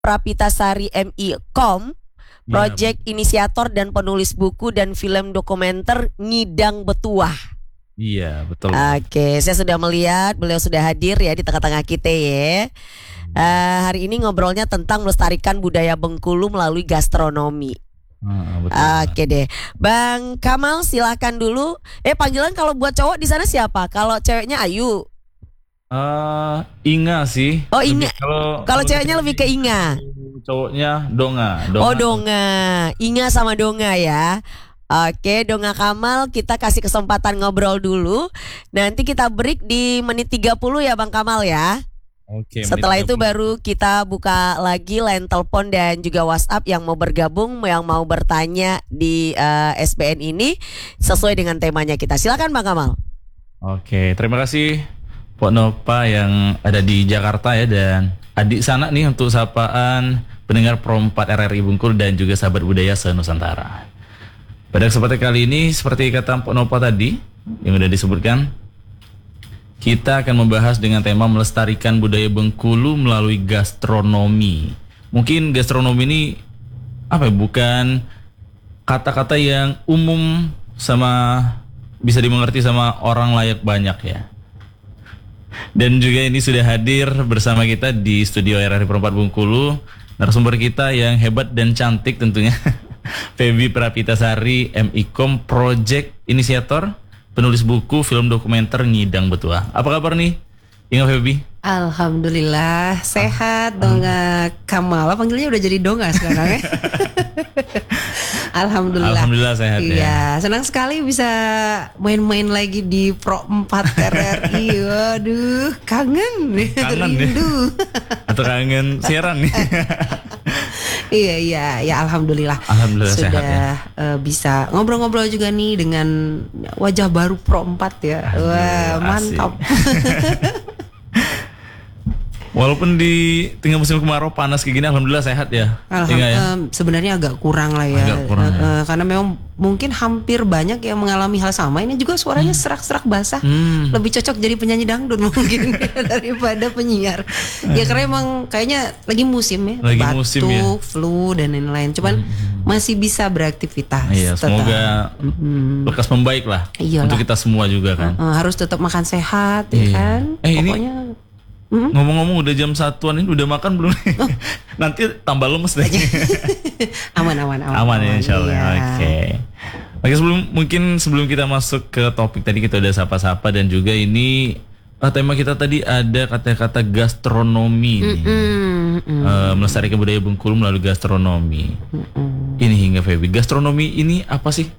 Prapitasari MI.com, project inisiator dan penulis buku dan film dokumenter Ngidang Betuah. Iya, betul. Oke, saya sudah melihat beliau sudah hadir ya di tengah-tengah kita ya. Hari ini ngobrolnya tentang melestarikan budaya Bengkulu melalui gastronomi. Betul. Oke deh, Bang Kamal silahkan dulu. Panggilan kalau buat cowok di sana siapa? Kalau ceweknya Ayu. Inga sih. Oh Inga. Kalau ceweknya lebih ke Inga. Cowoknya Donga. Oh Donga. Inga sama Donga ya. Oke, Donga Kamal kita kasih kesempatan ngobrol dulu. Nanti kita break di menit 30 ya Bang Kamal ya. Oke. Setelah itu baru kita buka lagi line telepon dan juga WhatsApp yang mau bergabung, yang mau bertanya di SBN ini sesuai dengan temanya kita. Silakan Bang Kamal. Oke, terima kasih Pok Nopa yang ada di Jakarta ya, dan adik sana nih untuk sapaan pendengar Pro 4 RRI Bengkulu dan juga sahabat budaya se-Nusantara. Pada kesempatan kali ini seperti kata Pok Nopa tadi yang udah disebutkan, kita akan membahas dengan tema melestarikan budaya Bengkulu melalui gastronomi. Mungkin gastronomi ini bukan kata-kata yang umum sama bisa dimengerti sama orang layak banyak ya. Dan juga ini sudah hadir bersama kita di studio RRI Pro 4 Bengkulu narasumber kita yang hebat dan cantik tentunya, Feby Prapitasari MI.com, project inisiator, penulis buku, film dokumenter Ngidang Betuah. Apa kabar nih Inga Feby? Alhamdulillah sehat. Donga Kamal, panggilnya udah jadi Donga sekarang ya. Alhamdulillah sehat ya. Iya, senang sekali bisa main-main lagi di Pro 4 RRI. Waduh, kangen rindu. Atau kangen siaran nih. Iya, alhamdulillah sudah sehat ya. Bisa ngobrol-ngobrol juga nih dengan wajah baru Pro 4 ya. Wah, mantap. Walaupun di tengah musim kemarau panas kayak gini, alhamdulillah sehat ya. Sebenarnya agak kurang lah ya. Karena memang mungkin hampir banyak yang mengalami hal sama. Ini juga suaranya serak-serak basah. Lebih cocok jadi penyanyi dangdut mungkin daripada penyiar. Ya karena emang kayaknya lagi musim ya. Batuk, flu dan lain-lain. Cuman masih bisa beraktivitas. Iya, semoga lekas membaik lah. Iyalah. Untuk kita semua juga kan. Harus tetap makan sehat ya kan. Pokoknya ngomong-ngomong udah jam 1-an ini udah makan belum? Nanti tambah lemes deh. Aman ya insyaallah. Iya. Oke, sebelum kita masuk ke topik tadi, kita udah sapa-sapa dan juga ini tema kita tadi ada kata-kata gastronomi nih. Melestarikan budaya Bengkulu melalui gastronomi. Ini Hingga Feby, gastronomi ini apa sih?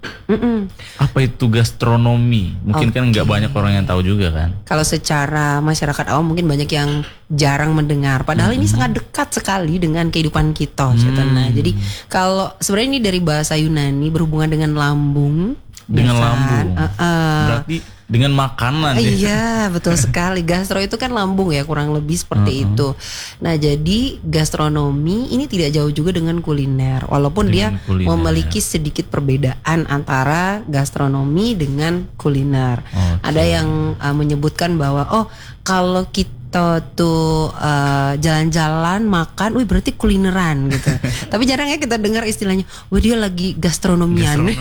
Apa itu gastronomi? Mungkin kan nggak banyak orang yang tahu juga kan. Kalau secara masyarakat awam mungkin banyak yang jarang mendengar. Padahal ini sangat dekat sekali dengan kehidupan kita. Nah, jadi kalau sebenarnya ini dari bahasa Yunani berhubungan dengan lambung. Dengan lambung. Berarti dengan makanan ya. Iya, betul sekali. Gastro itu kan lambung ya, kurang lebih seperti itu. Nah, jadi gastronomi ini tidak jauh juga dengan kuliner. Walaupun dia memiliki sedikit perbedaan antara gastronomi dengan kuliner. Ada yang menyebutkan bahwa kalau kita tuh jalan-jalan makan, berarti kulineran gitu. Tapi jarang ya kita dengar istilahnya, dia lagi gastronomian.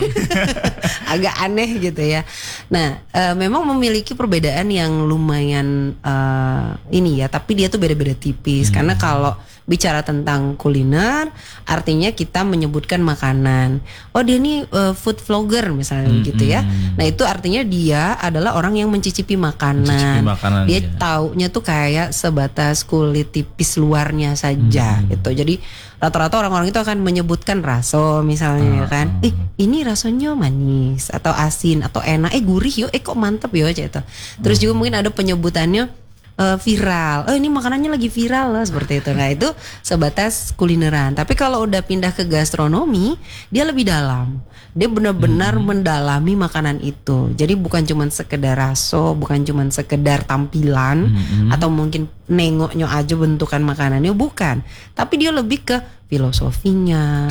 Agak aneh gitu ya. Nah, memang memiliki perbedaan yang lumayan ini ya, tapi dia tuh beda-beda tipis. Karena kalau bicara tentang kuliner, artinya kita menyebutkan makanan. Dia nih food vlogger misalnya gitu ya. Nah, itu artinya dia adalah orang yang mencicipi makanan. Dia taunya tuh kayak sebatas kulit tipis luarnya saja gitu. Jadi rata-rata orang-orang itu akan menyebutkan raso misalnya kan. Ini rasanya manis atau asin atau enak, gurih kok mantep gitu. Terus juga mungkin ada penyebutannya viral. Ini makanannya lagi viral lah, seperti itu. Nah, itu sebatas kulineran. Tapi kalau udah pindah ke gastronomi, dia lebih dalam. Dia benar-benar mendalami makanan itu. Jadi bukan cuma sekedar raso, bukan cuma sekedar tampilan atau mungkin nengoknya aja bentukan makanannya, bukan. Tapi dia lebih ke filosofinya,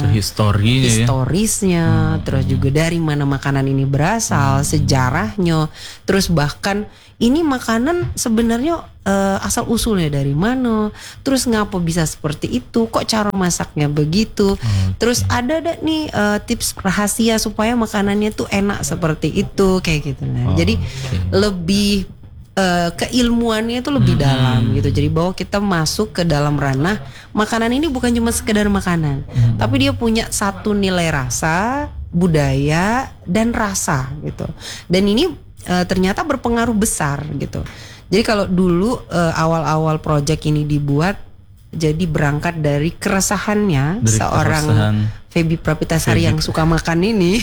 historisnya, terus juga dari mana makanan ini berasal, sejarahnya, terus bahkan ini makanan sebenarnya asal usulnya dari mana, terus ngapa bisa seperti itu, kok cara masaknya begitu, terus ada nih tips rahasia supaya makanannya tuh enak seperti itu kayak gitu. Nah, jadi lebih keilmuannya itu lebih dalam gitu. Jadi bahwa kita masuk ke dalam ranah makanan ini bukan cuma sekedar makanan, tapi dia punya satu nilai rasa, budaya dan rasa gitu. Dan ini ternyata berpengaruh besar gitu. Jadi kalau dulu awal-awal project ini dibuat, jadi berangkat dari keresahannya seorang Feby Prapitasari yang suka makan ini.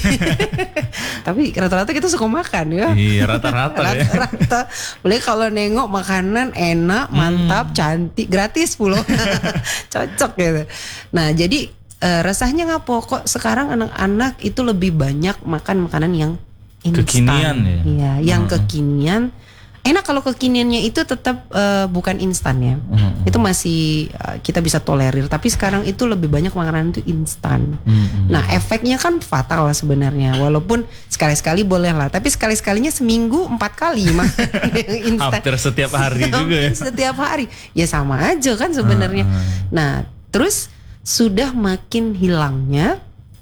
Tapi rata-rata kita suka makan ya. Iya, rata-rata ya. Rata-rata. Boleh kalau nengok makanan enak, mantap, cantik, gratis pula. Cocok gitu. Nah, jadi rasanya ngapo kok sekarang anak-anak itu lebih banyak makan makanan yang instan. Kekinian ya. Iya, yang kekinian. Enak kalau kekiniannya itu tetap bukan instan ya. Itu masih kita bisa tolerir. Tapi sekarang itu lebih banyak makanan itu instan. Nah, efeknya kan fatal lah sebenarnya. Walaupun sekali-sekali boleh lah. Tapi sekali-sekalinya seminggu 4 kali makan yang instan. Hampir setiap hari juga ya. Setiap hari. Ya sama aja kan sebenarnya. Nah, terus sudah makin hilangnya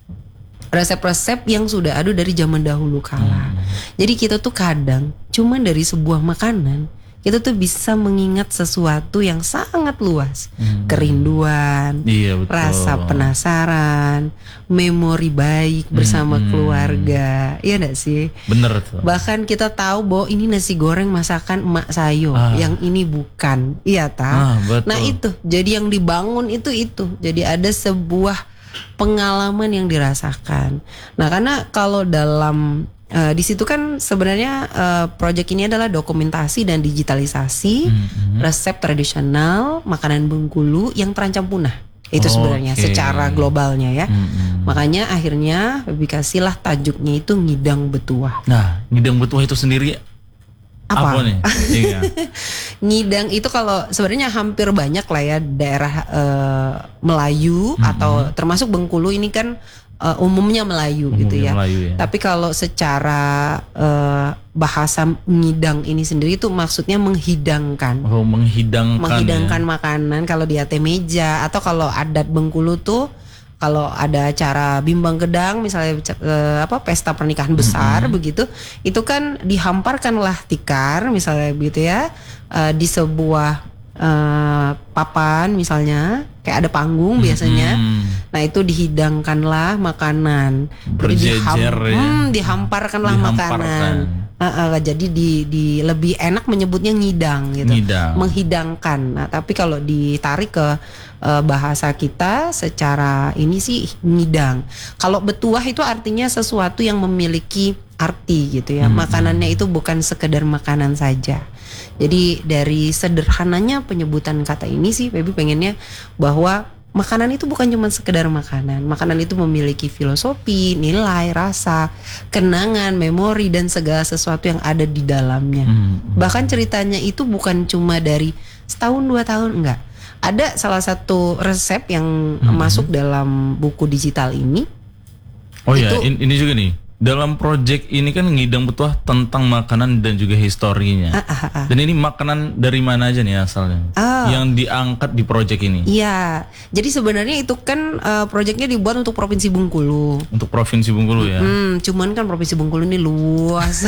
resep-resep yang sudah ada dari zaman dahulu kala. Jadi kita tuh kadang cuman dari sebuah makanan kita tuh bisa mengingat sesuatu yang sangat luas. Kerinduan, Iya, betul. rasa penasaran, memori baik bersama keluarga. Iya enggak sih? Bener tuh. Bahkan kita tahu bahwa ini nasi goreng masakan emak sayo, yang ini bukan. Iya betul. Nah itu, jadi yang dibangun itu. Jadi ada sebuah pengalaman yang dirasakan. Nah, karena kalau dalam di situ kan sebenarnya proyek ini adalah dokumentasi dan digitalisasi resep tradisional makanan Bengkulu yang terancam punah. Itu sebenarnya secara globalnya ya. Makanya akhirnya kasihlah tajuknya itu Ngidang Betuah. Nah, Ngidang Betuah itu sendiri apa nih? Iya. Ngidang itu kalau sebenarnya hampir banyak lah ya daerah Melayu atau termasuk Bengkulu ini kan umumnya Melayu gitu ya. Melayu, ya. Tapi kalau secara bahasa ngidang ini sendiri itu maksudnya menghidangkan. Menghidangkan makanan kalau di atas meja atau kalau adat Bengkulu tuh kalau ada acara bimbang gedang misalnya pesta pernikahan besar begitu, itu kan dihamparkanlah tikar misalnya begitu ya di sebuah papan misalnya kayak ada panggung biasanya. Nah itu dihidangkanlah makanan. Berjejer dihamparkanlah makanan. Jadi di lebih enak menyebutnya ngidang gitu. Menghidangkan. Nah, tapi kalau ditarik ke bahasa kita secara ini sih ngidang. Kalau betuah itu artinya sesuatu yang memiliki arti gitu ya. Makanannya itu bukan sekedar makanan saja. Jadi dari sederhananya penyebutan kata ini sih Feby pengennya bahwa makanan itu bukan cuma sekedar makanan. Makanan itu memiliki filosofi, nilai, rasa, kenangan, memori dan segala sesuatu yang ada di dalamnya. Bahkan ceritanya itu bukan cuma dari setahun 2 tahun, enggak. Ada salah satu resep yang masuk dalam buku digital ini. Oh iya, ini juga nih. Dalam project ini kan Ngidang Betuah tentang makanan dan juga historinya. Dan ini makanan dari mana aja nih asalnya? Yang diangkat di project ini? Iya, jadi sebenarnya itu kan projectnya dibuat untuk Provinsi Bengkulu. Untuk Provinsi Bengkulu ya? Cuman kan Provinsi Bengkulu ini luas.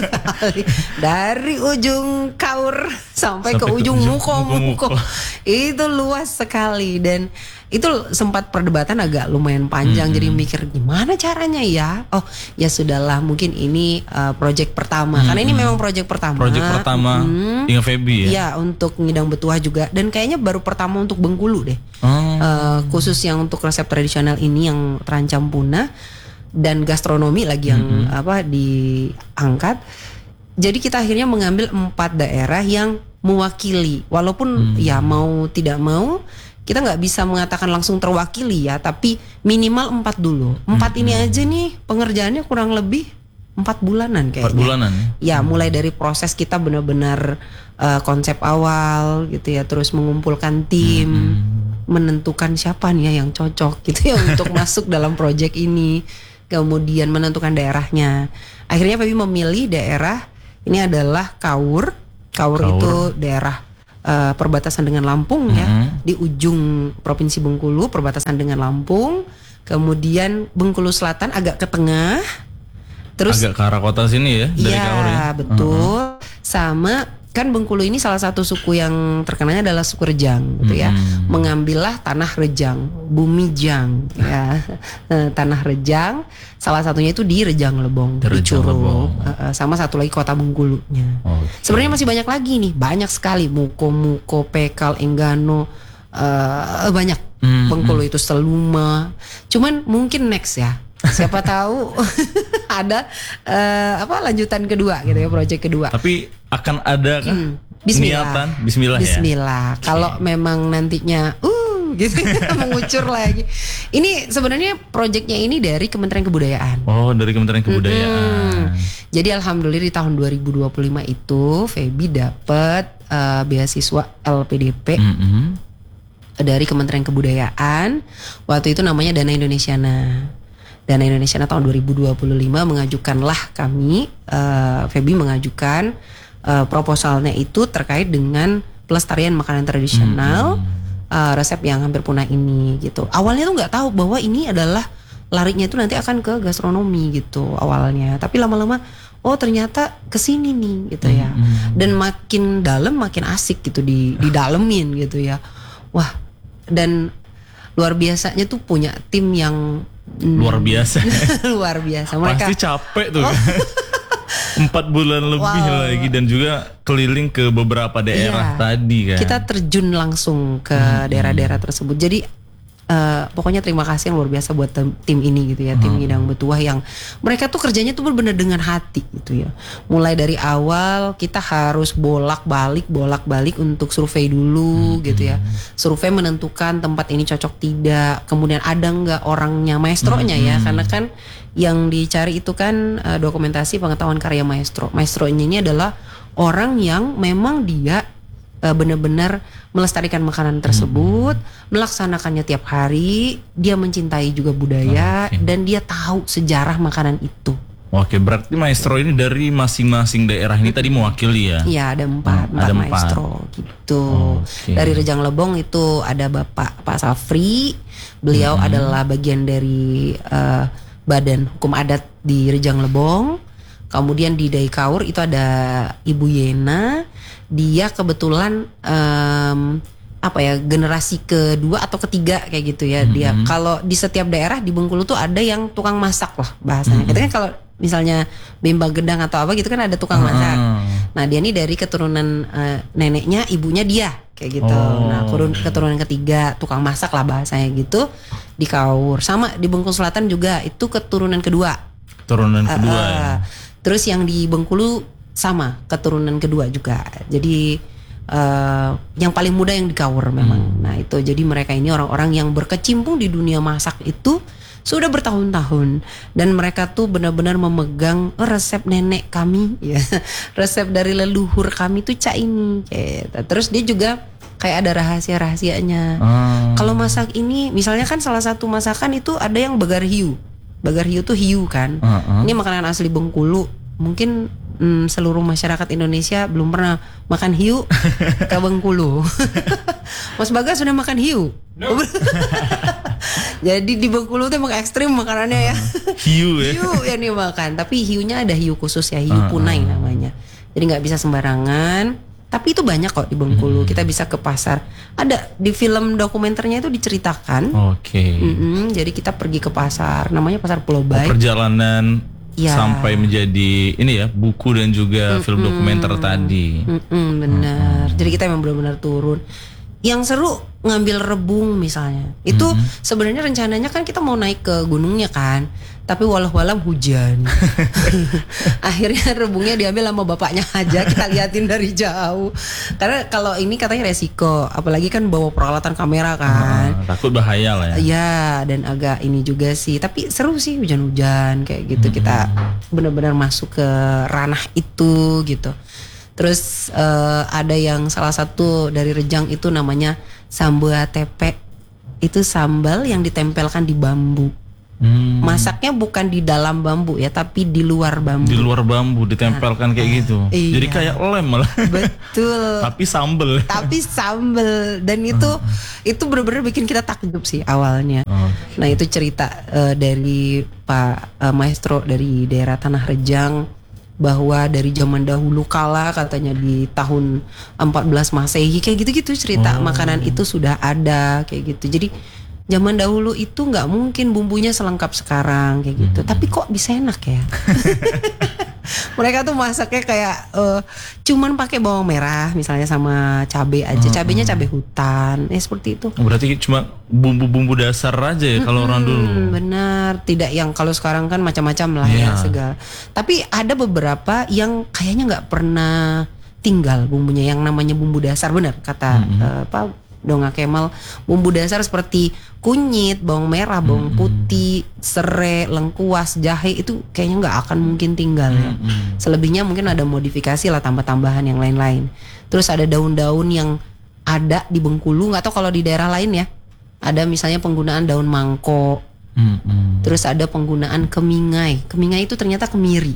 Dari ujung Kaur sampai ke ujung Muko. Itu luas sekali dan itu sempat perdebatan agak lumayan panjang. Jadi mikir gimana caranya ya. Oh ya sudahlah, mungkin ini project pertama. Karena ini memang project pertama. Project pertama dengan Feby ya? Iya, untuk Ngidang Betuah juga. Dan kayaknya baru pertama untuk Bengkulu deh. Khusus yang untuk resep tradisional ini yang terancam punah. Dan gastronomi lagi yang diangkat. Jadi kita akhirnya mengambil 4 daerah yang mewakili. Walaupun ya mau tidak mau kita nggak bisa mengatakan langsung terwakili ya, tapi minimal 4 dulu. 4 ini aja nih pengerjaannya kurang lebih 4 bulanan kayaknya. 4 bulanan ya? Mulai dari proses kita benar-benar konsep awal gitu ya, terus mengumpulkan tim, menentukan siapa nih ya yang cocok gitu ya untuk masuk dalam proyek ini. Kemudian menentukan daerahnya. Akhirnya Febi memilih daerah ini adalah Kaur. Kaur itu daerah perbatasan dengan Lampung ya, di ujung Provinsi Bengkulu, perbatasan dengan Lampung. Kemudian Bengkulu Selatan agak ke tengah. Terus agak ke arah kota sini ya, dari Kaur ya. Iya, betul. Sama kan Bengkulu ini salah satu suku yang terkenalnya adalah suku Rejang gitu ya. Mengambillah tanah Rejang, bumi Jang ya. Tanah Rejang, salah satunya itu di Rejang Lebong, di Curug. Sama satu lagi kota Bengkulunya. Sebenarnya masih banyak lagi nih, banyak sekali. Muko, Pekal, Enggano, banyak. Bengkulu itu Seluma. Cuman mungkin next ya. Siapa tahu ada lanjutan kedua gitu ya, proyek kedua. Tapi akan ada kan Bismillah. Bismillah ya. Bismillah. Kalau memang nantinya gitu mengucur lagi. Ini sebenarnya proyeknya ini dari Kementerian Kebudayaan. Oh, dari Kementerian Kebudayaan. Jadi alhamdulillah di tahun 2025 itu Febi dapat beasiswa LPDP dari Kementerian Kebudayaan. Waktu itu namanya Dana Indonesiana. Dana Indonesiana tahun 2025 mengajukanlah kami, Febi mengajukan proposalnya itu terkait dengan pelestarian makanan tradisional, resep yang hampir punah ini gitu. Awalnya tuh nggak tahu bahwa ini adalah larinya itu nanti akan ke gastronomi gitu awalnya. Tapi lama-lama ternyata kesini nih gitu ya. Dan makin dalam makin asik gitu didalemin gitu ya. Wah, dan luar biasanya tuh punya tim yang luar biasa. Luar biasa. Mereka pasti capek tuh. 4 bulan lebih lagi dan juga keliling ke beberapa daerah tadi kan. Kita terjun langsung ke daerah-daerah tersebut. Jadi pokoknya terima kasih yang luar biasa buat tim ini gitu ya, tim Ngidang Betuah yang mereka tuh kerjanya tuh benar-benar dengan hati gitu ya. Mulai dari awal kita harus bolak-balik untuk survei dulu gitu ya. Survei menentukan tempat ini cocok tidak, kemudian ada nggak orangnya, maestronya ya, karena kan yang dicari itu kan dokumentasi pengetahuan karya maestro. Maestronya ini adalah orang yang memang dia benar-benar melestarikan makanan tersebut, melaksanakannya tiap hari, dia mencintai juga budaya dan dia tahu sejarah makanan itu. Oke, berarti maestro ini dari masing-masing daerah ini tadi mewakili ya? Iya, ada empat maestro gitu. Dari Rejang Lebong itu ada Pak Safri, beliau adalah bagian dari Badan Hukum Adat di Rejang Lebong. Kemudian di Dai Kaur itu ada Ibu Yena. Dia kebetulan generasi kedua atau ketiga kayak gitu ya. Dia kalau di setiap daerah di Bengkulu tuh ada yang tukang masak lah bahasanya. Kita kan kalau misalnya bimba gedang atau apa gitu kan ada tukang masak. Nah dia ini dari keturunan neneknya, ibunya dia kayak gitu. Nah keturunan ketiga tukang masak lah bahasanya gitu di Kaur. Sama di Bengkulu Selatan juga itu keturunan kedua. Ya. Terus yang di Bengkulu sama keturunan kedua juga. Jadi yang paling muda yang di Kaur memang. Nah itu jadi mereka ini orang-orang yang berkecimpung di dunia masak itu sudah bertahun-tahun dan mereka tuh benar-benar memegang resep nenek kami ya. Resep dari leluhur kami tuh cak ini gitu. Terus dia juga kayak ada rahasia-rahasianya. Kalau masak ini misalnya kan salah satu masakan itu ada yang bagar hiu. Bagar hiu tuh hiu kan. Ini makanan asli Bengkulu. Mungkin seluruh masyarakat Indonesia belum pernah makan hiu ke Bengkulu. Mas Bagas sudah makan hiu? No. Jadi di Bengkulu tuh emang ekstrim makanannya ya. Hiu ya. Hiu yang dimakan. Tapi hiunya ada hiu khusus ya, hiu punai namanya. Jadi nggak bisa sembarangan. Tapi itu banyak kok di Bengkulu. Kita bisa ke pasar. Ada di film dokumenternya itu diceritakan. Jadi kita pergi ke pasar. Namanya Pasar Pulau Baik. Perjalanan sampai menjadi ini ya buku dan juga film dokumenter tadi. Benar. Jadi kita memang benar-benar turun. Yang seru ngambil rebung misalnya. Itu sebenarnya rencananya kan kita mau naik ke gunungnya kan. Tapi walau-walau hujan. Akhirnya rebungnya diambil sama bapaknya aja. Kita liatin dari jauh. Karena kalau ini katanya resiko. Apalagi kan bawa peralatan kamera kan. Takut bahaya lah ya. Iya, dan agak ini juga sih. Tapi seru sih hujan-hujan kayak gitu. Kita benar-benar masuk ke ranah itu gitu. Terus ada yang salah satu dari Rejang itu namanya Sambua Tepe. Itu sambal yang ditempelkan di bambu. Masaknya bukan di dalam bambu ya, tapi di luar bambu. Di luar bambu ditempelkan kayak gitu. Iya. Jadi kayak lem malah. Betul. Tapi sambel. Tapi sambal, dan itu benar-benar bikin kita takjub sih awalnya. Nah itu cerita dari Pak Maestro dari daerah Tanah Rejang, bahwa dari zaman dahulu kala katanya di tahun 14 Masehi kayak gitu-gitu cerita makanan itu sudah ada kayak gitu. Jadi zaman dahulu itu nggak mungkin bumbunya selengkap sekarang kayak gitu. Tapi kok bisa enak ya? Mereka tuh masaknya kayak cuman pakai bawang merah misalnya sama cabai aja. Cabainya cabai hutan. Seperti itu. Berarti cuma bumbu-bumbu dasar aja ya kalau orang dulu. Benar, tidak yang kalau sekarang kan macam-macam lah ya segala. Tapi ada beberapa yang kayaknya nggak pernah tinggal bumbunya, yang namanya bumbu dasar, benar kata Donga Kemal. Bumbu dasar seperti kunyit, bawang merah, bawang putih, serai, lengkuas, jahe itu kayaknya nggak akan mungkin tinggal ya. Selebihnya mungkin ada modifikasi lah, tambah-tambahan yang lain-lain. Terus ada daun-daun yang ada di Bengkulu, nggak tahu kalau di daerah lain ya. Ada misalnya penggunaan daun mangkok. Terus ada penggunaan kemingai. Kemingai itu ternyata kemiri.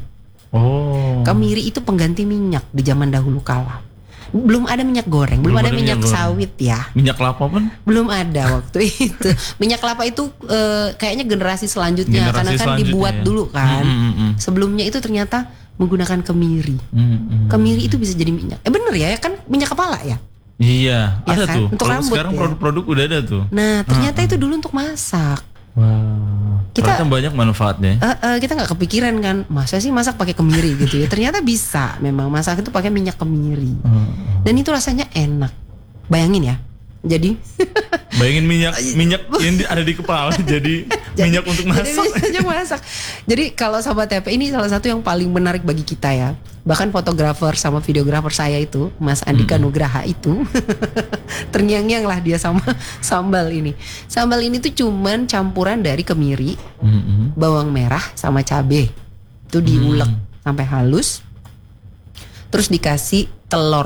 Kemiri itu pengganti minyak di zaman dahulu kala. Belum ada minyak goreng, belum ada minyak sawit ya. Minyak kelapa pun? Belum ada waktu itu. Minyak kelapa itu kayaknya generasi selanjutnya, karena kan dibuat dulu kan. Sebelumnya itu ternyata menggunakan kemiri. Kemiri itu bisa jadi minyak. Bener ya, kan minyak kepala ya? Iya, ya ada kan? tuh. Untuk kalau rambut sekarang ya. produk-produk udah ada tuh. Nah, ternyata itu dulu untuk masak. Ternyata banyak manfaatnya. Kita nggak kepikiran kan, masa sih masak pakai kemiri gitu ya. Ternyata bisa, memang masak itu pakai minyak kemiri. Dan itu rasanya enak. Bayangin ya. Jadi bayangin minyak yang ada di kepala jadi minyak untuk masak. Jadi masak. Jadi kalau Sobat TP ini salah satu yang paling menarik bagi kita ya. Bahkan fotografer sama videografer saya itu, Mas Andika Nugraha itu terngiang-ngiang lah dia sama sambal ini. Sambal ini tuh cuman campuran dari kemiri, bawang merah sama cabai. Itu diulek sampai halus. Terus dikasih telur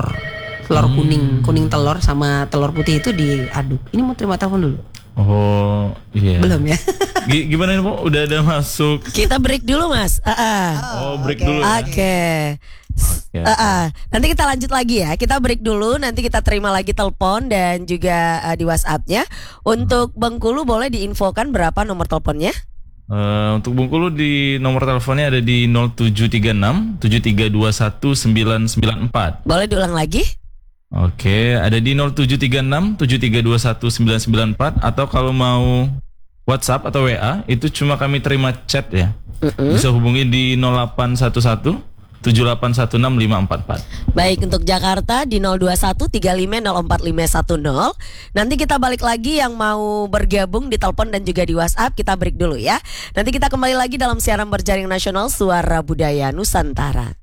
kuning telur sama telur putih itu diaduk. Ini mau terima telepon dulu. Oh iya. Belum ya? Gimana nih, Udah ada masuk? Kita break dulu Mas. Break dulu ya. Oke. Nanti kita lanjut lagi ya. Kita break dulu. Nanti kita terima lagi telepon dan juga di WhatsApp-nya. Untuk Bengkulu boleh diinfokan berapa nomor teleponnya? Untuk Bengkulu di nomor teleponnya ada di 0736 7321 994. Boleh diulang lagi? Oke, ada di 0736 7321 994, atau kalau mau WhatsApp atau WA itu cuma kami terima chat ya. Bisa hubungi di 0811 7816 544. Baik, untuk Jakarta di 0213504510. Nanti kita balik lagi yang mau bergabung di telepon dan juga di WhatsApp. Kita break dulu ya. Nanti kita kembali lagi dalam siaran berjaring nasional Suara Budaya Nusantara.